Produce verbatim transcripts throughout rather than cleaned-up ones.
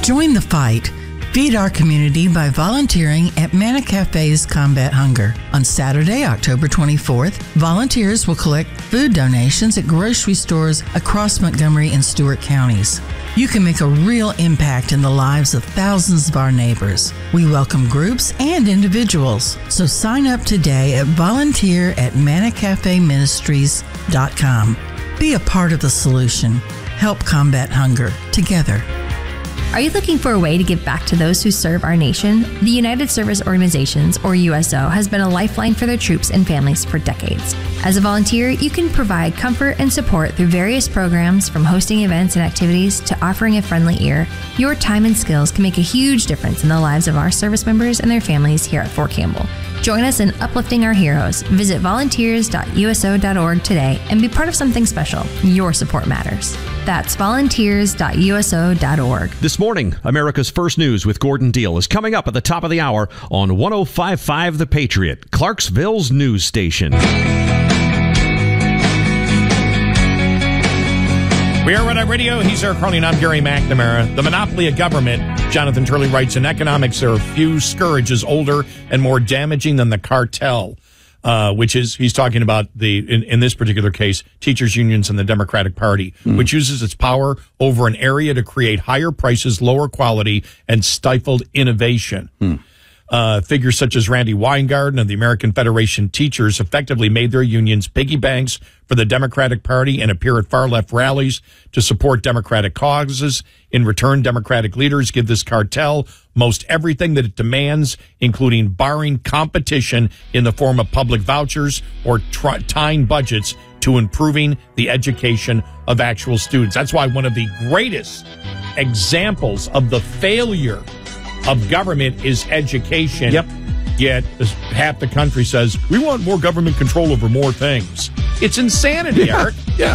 Join the fight. Feed our community by volunteering at Manna Cafe's Combat Hunger. On Saturday, October twenty-fourth, volunteers will collect food donations at grocery stores across Montgomery and Stewart counties. You can make a real impact in the lives of thousands of our neighbors. We welcome groups and individuals. So sign up today at volunteer at manna cafe ministries dot com. Be a part of the solution. Help combat hunger together. Are you looking for a way to give back to those who serve our nation? The United Service Organizations, or U S O, has been a lifeline for their troops and families for decades. As a volunteer, you can provide comfort and support through various programs, from hosting events and activities to offering a friendly ear. Your time and skills can make a huge difference in the lives of our service members and their families here at Fort Campbell. Join us in uplifting our heroes. Visit volunteers dot U S O dot org today and be part of something special. Your support matters. That's volunteers dot U S O dot org. This morning, America's First News with Gordon Deal is coming up at the top of the hour on one oh five point five The Patriot, Clarksville's news station. We are Red Eye Radio. He's Eric Carney, and I'm Gary McNamara. The monopoly of government, Jonathan Turley writes, in economics, there are few scourges older and more damaging than the cartel, uh, which is, he's talking about the, in, in this particular case, teachers' unions and the Democratic Party, mm. which uses its power over an area to create higher prices, lower quality, and stifled innovation. Mm. Uh, figures such as Randy Weingarten of the American Federation of Teachers effectively made their unions piggy banks for the Democratic Party and appear at far-left rallies to support Democratic causes. In return, Democratic leaders give this cartel most everything that it demands, including barring competition in the form of public vouchers or tr- tying budgets to improving the education of actual students. That's why one of the greatest examples of the failure of government is education. Yep. Yet half the country says, we want more government control over more things. It's insanity, yeah. Eric. Yeah.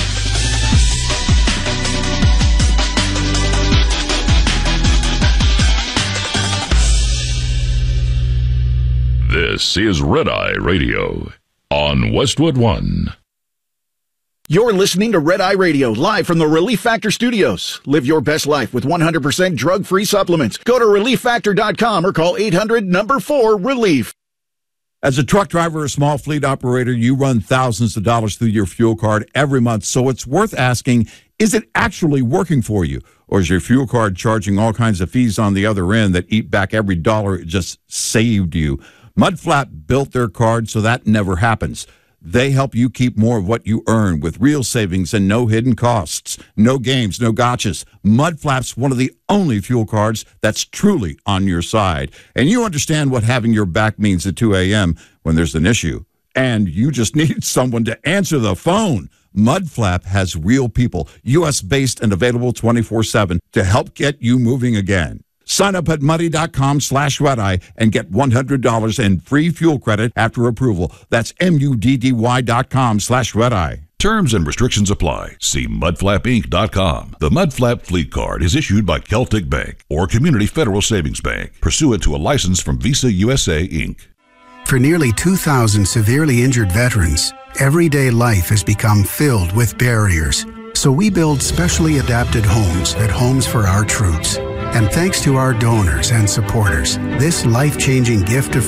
This is Red Eye Radio on Westwood One. You're listening to Red Eye Radio, live from the Relief Factor Studios. Live your best life with one hundred percent drug-free supplements. Go to relief factor dot com or call eight hundred number four relief. As a truck driver or small fleet operator, you run thousands of dollars through your fuel card every month, so it's worth asking, is it actually working for you? Or is your fuel card charging all kinds of fees on the other end that eat back every dollar it just saved you? Mudflap built their card so that never happens. They help you keep more of what you earn with real savings and no hidden costs. No games, no gotchas. Mudflap's one of the only fuel cards that's truly on your side. And you understand what having your back means at two a.m. when there's an issue. And you just need someone to answer the phone. Mudflap has real people, U S-based and available twenty-four seven to help get you moving again. Sign up at muddy.com slash red-eye and get one hundred dollars in free fuel credit after approval. That's M-U-D-D-Y dot com slash red-eye. Terms and restrictions apply. See mud flap inc dot com. The Mudflap Fleet Card is issued by Celtic Bank or Community Federal Savings Bank, pursuant to a license from Visa U S A, Incorporated. For nearly two thousand severely injured veterans, everyday life has become filled with barriers. So we build specially adapted homes at Homes for Our Troops. And thanks to our donors and supporters, this life-changing gift of